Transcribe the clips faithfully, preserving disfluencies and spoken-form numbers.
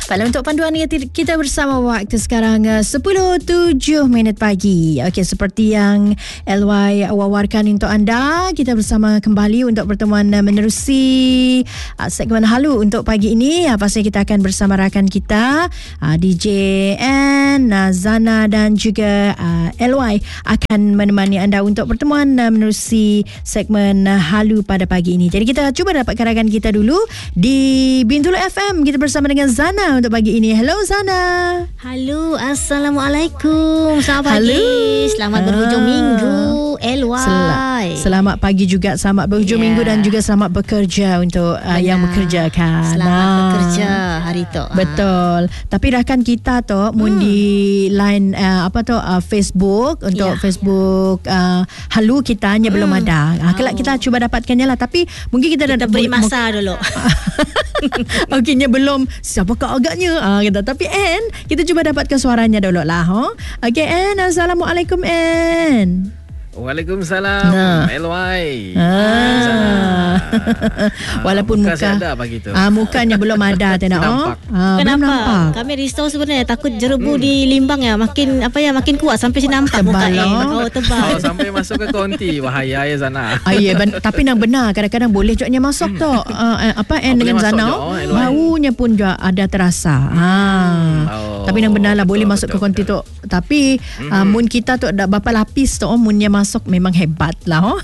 Baiklah, untuk panduan kita bersama waktu sekarang sepuluh tujuh minit pagi. Okey, seperti yang L Y wawarkan untuk anda, kita bersama kembali untuk pertemuan menerusi uh, segmen halu untuk pagi ini. Uh, pastinya kita akan bersama rakan kita uh, D J N, uh, Zana dan juga uh, L Y akan menemani anda untuk pertemuan uh, menerusi segmen uh, halu pada pagi ini. Jadi kita cuba dapatkan rakan kita dulu di Bintulu F M. Kita bersama dengan Zana untuk pagi ini. Hello Zana. Halo, Assalamualaikum. Selamat pagi. Halo. Selamat ah. berhujung minggu. L Y. Sel- selamat pagi juga, selamat berhujung yeah. minggu dan juga selamat bekerja untuk uh, yang bekerja kan. Selamat nah. bekerja hari tu. Betul. Ha. Tapi rakan kita tu hmm. mun di line uh, apa tu uh, Facebook untuk yeah. Facebook uh, halu kita hanya hmm. belum ada. Uh, kelak oh. kita cuba dapatkannya lah, tapi mungkin kita, kita dah beri masa m- dulu. Okeynya belum siapakah agaknya ah, kita. Tapi Ann, kita cuba dapatkan suaranya dulu lah. Huh? Okey Ann, Assalamualaikum Ann. Waalaikumsalam. Nah. L Y. Ah. Walaupun muka, muka ada pagi tu. Ah, mukanya belum ada tena. Oh. Ah, kenapa? Kami risau sebenarnya, takut jerebu hmm. di limbang ya makin apa ya makin kuat sampai sini nampak muka ni. Oh, tebal. Oh, sampai masuk ke konti bahaya ya Zana. Ah, ya, ben- tapi nang benar kadang-kadang boleh joknya masuk tu. Uh, apa N oh, dengan Zana. Oh, baunya pun juga ada terasa. Hmm. Ah. Oh, tapi nang benar lah betul, boleh betul, masuk betul, ke konti betul. tu. Tapi hmm. uh, mun kita tu dah berapa lapis tu oh, munnya masuk memang hebat lah. Oh.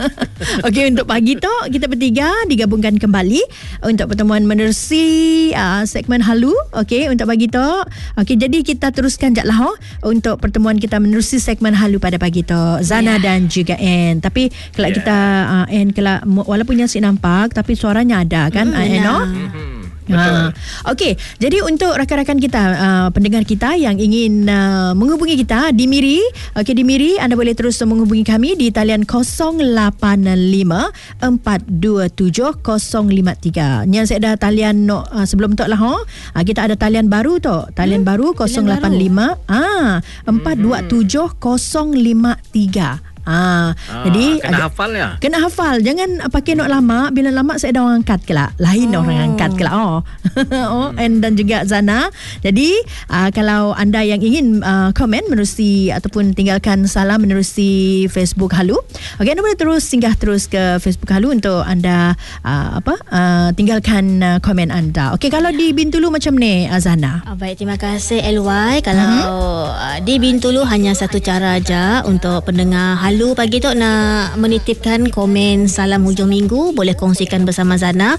Okey, untuk pagi tu kita bertiga digabungkan kembali untuk pertemuan menerusi uh, segmen halu. Okey, untuk pagi tu. Okey, jadi kita teruskan jap lah oh, untuk pertemuan kita menerusi segmen halu pada pagi tu. Zana yeah. dan juga Ann. Tapi kalau yeah. kita uh, Ann kalau walaupun yang si nampak tapi suaranya ada kan mm, Ann no? Mm-hmm. Ha. Okey, jadi untuk rakan-rakan kita, uh, pendengar kita yang ingin uh, menghubungi kita di Miri, okey di Miri anda boleh terus menghubungi kami di talian kosong lapan lima empat dua tujuh kosong lima tiga. Yang saya ada talian no, uh, sebelum tu lah ho. Uh, kita ada talian baru tu, talian hmm, baru kosong lapan lima ah empat dua tujuh kosong lima tiga. Ah, ah, jadi kena hafal ya. Kena hafal. Jangan pakai nok lama. Bila lama saya dah orang angkat kelak. Lain oh. orang angkat kelak. Oh. oh, and dan juga Zana. Jadi uh, kalau anda yang ingin uh, komen menerusi ataupun tinggalkan salam menerusi Facebook Halu, okey, anda boleh terus singgah terus ke Facebook Halu untuk anda uh, apa uh, tinggalkan uh, komen anda. Okey, kalau di Bintulu macam ni uh, Zana. Oh, baik, terima kasih L Y. Kalau uh-huh. uh, di Bintulu hanya satu cara aja untuk pendengar Halu Lalu pagi tu nak menitipkan komen salam hujung minggu, boleh kongsikan bersama Zana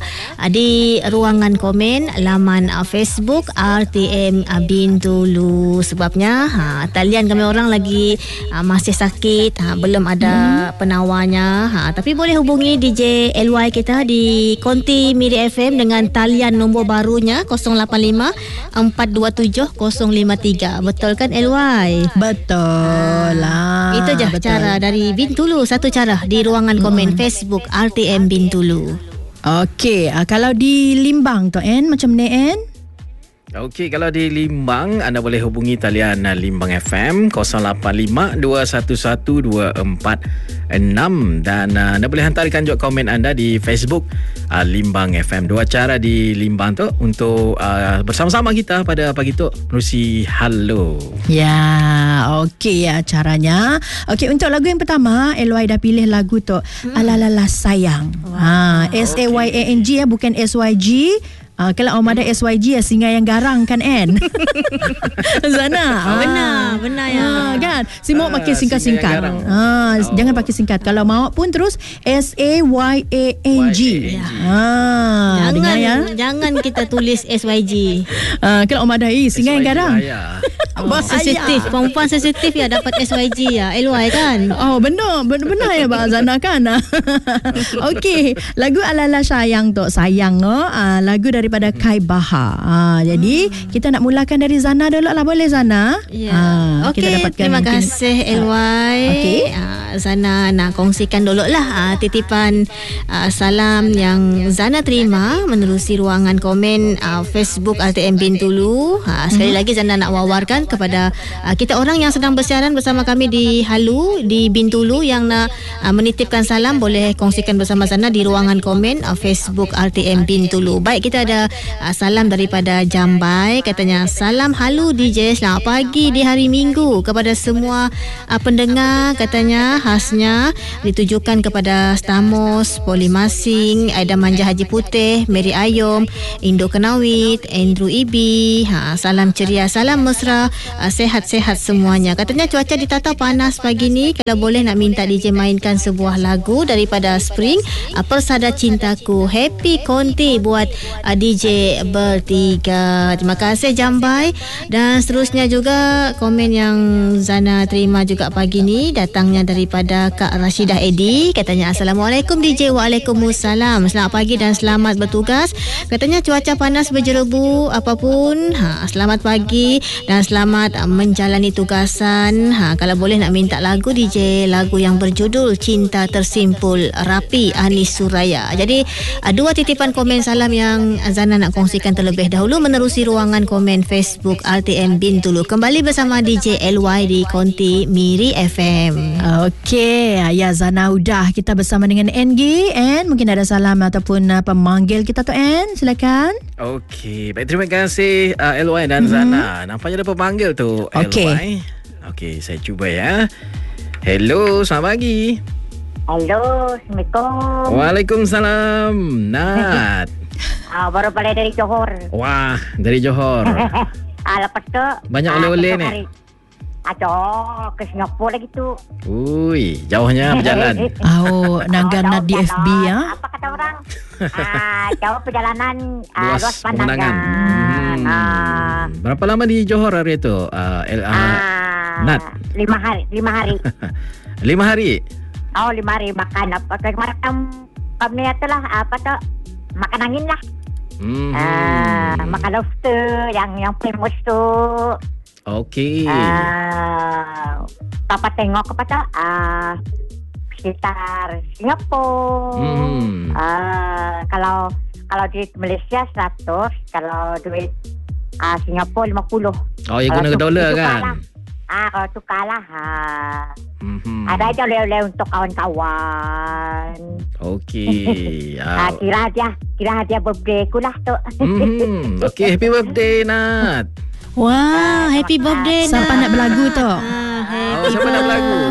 di ruangan komen laman Facebook R T M Bintulu. Sebabnya ha, talian kami orang lagi ha, masih sakit, ha, belum ada hmm. penawarnya, ha, tapi boleh hubungi D J L Y kita di Konti Miri F M dengan talian nombor barunya kosong lapan lima empat dua tujuh kosong lima tiga. Betul kan L Y? Betul lah. Itu je betul. Cara dari Bintulu, satu cara di ruangan komen hmm. Facebook R T M Bintulu. Okey, uh, kalau di Limbang tu N macam ni N? Okey, kalau di Limbang anda boleh hubungi talian Limbang F M kosong lapan lima dua satu satu dua empat enam dan uh, anda boleh hantarkan juga komen anda di Facebook uh, Limbang F M. Dua cara di Limbang tu untuk uh, bersama-sama kita pada pagi tu menerusi halo. Ya, okey ya caranya. Okey, untuk lagu yang pertama L Y dah pilih lagu tu hmm. Alalala Sayang. Wow. Ha, S A Y A N G ya, bukan S Y G. Uh, kalau Om ada S Y G ya, singa yang garang kan N. Zana ah. Benar Benar ya ah, kan si mau pakai singkat-singkat ah, oh. Jangan pakai singkat. Kalau mau pun terus S A Y A N G ya. ah, Jangan ya? Jangan kita tulis S Y G ah, kalau Om ada eh, singa yang garang oh, sensitif. Perempuan sensitif ya dapat S Y G ya L Y kan. Oh benar Benar ya Mbak Zana kan. Okey, lagu Alala Sayang tu Sayang oh, ah, lagu dari daripada Kai Bahar. Ha, jadi hmm. kita nak mulakan dari Zana dulu lah, boleh Zana? Ya. Yeah. Ha, Okey, terima mungkin, kasih L Y. Okey. Ha, Zana nak kongsikan dulu lah ha, titipan ha, salam yang Zana terima menerusi ruangan komen ha, Facebook R T M Bintulu. Ha, sekali hmm. lagi Zana nak wawarkan buatkan kepada uh, kita orang yang sedang bersiaran bersama kami di Halu, di Bintulu, yang nak uh, menitipkan salam boleh kongsikan bersama sana di ruangan komen uh, Facebook R T M Bintulu. Baik, kita ada uh, salam daripada Jambai, katanya salam Halu D J, selamat pagi di hari Minggu kepada semua uh, pendengar, katanya khasnya ditujukan kepada Stamos, Polimasing, Aida Manja Haji Putih, Mary Ayom, Indo Kenawit, Andrew Ibi. Ha, salam ceria, salam mesra, uh, sehat-sehat semuanya. Katanya cuaca di Tatau panas pagi ni. Kalau boleh nak minta D J mainkan sebuah lagu daripada Spring, uh, Persada Cintaku. Happy Konti buat uh, D J bertiga. Terima kasih Jambai. Dan seterusnya juga komen yang Zana terima juga pagi ni datangnya daripada Kak Rashidah Edi. Katanya Assalamualaikum D J. Waalaikumsalam. Selamat pagi dan selamat bertugas. Katanya cuaca panas berjerebu apapun. Ha, selamat pagi dan selamat uh, menjalani tugasan. Ha, kalau boleh nak minta lagu D J, lagu yang berjudul Cinta Tersimpul Rapi, Anis Suraya. Jadi uh, dua titipan komen salam yang Zana nak kongsikan terlebih dahulu menerusi ruangan komen Facebook R T M Bintulu. Kembali bersama D J L Y di Konti Miri F M. Okey, ya Zana udah kita bersama dengan N G, and mungkin ada salam ataupun uh, pemanggil kita tu, N, silakan. Okey, baik, terima kasih uh, L Y dan Zana. Mm-hmm. Nampaknya ada pemanggil tu, okay. L Y. Okey, saya cuba ya. Hello, selamat pagi. Hello, Assalamualaikum. Waalaikumsalam. Nat. Ah, baru balik dari Johor. Wah, dari Johor. Ah, lepas tu banyak ah, oleh-oleh ni. Ah, jauh ke Singapura lagi tu. Ui, jauhnya berjalan. Oh, Nanggana Oh, di F B ya. Apa kata orang? Ah, jauh perjalanan, ah, Luas luas pemandangan. pandangan. Hmm. Ah, Berapa lama di Johor hari itu? Uh, L A ah, Nat. lima hari, lima hari. Lima hari. Oh, lima hari makan apa? Kemarin kami itulah apa tu? Makan angin lah. Hmm. Ah, makan lobster yang yang famous tu. Okey. Ah, Papa tengok kepada ah sekitar Singapura. Hmm. Ah, kalau kalau di Malaysia seratus, kalau duit ah Singapura lima puluh. Oh, ya guna dolar kan? Lah. Ah, kalau tukar lah. Ah. Hmm. Ada aja oleh-oleh untuk kawan-kawan. Okey. Ah, kira dia, kira dia birthday ku lah tu. Hmm. Okey, happy birthday Nat. Wah, happy birthday. Siapa nak berlagu tu? Ah, Oh, siapa nak berlagu?